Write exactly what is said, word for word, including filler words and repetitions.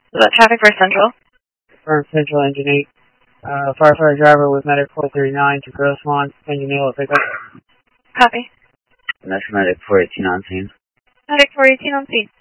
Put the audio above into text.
Is that traffic for Central? Confirmed Central, engine eight. Uh, firefighter driver with medic four thirty-nine to Grossmont, engine eight will pick up. Copy. That's medic four eighteen on scene. Medic four eighteen on scene.